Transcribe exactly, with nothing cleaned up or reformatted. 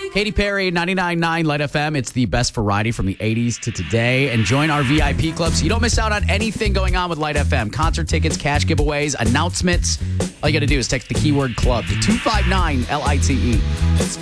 Katy Perry, ninety-nine point nine Light F M. It's the best variety from the eighties to today. And join our V I P club so you don't miss out on anything going on with Light F M. Concert tickets, cash giveaways, announcements. All you got to do is text the keyword club to two five nine L I T E.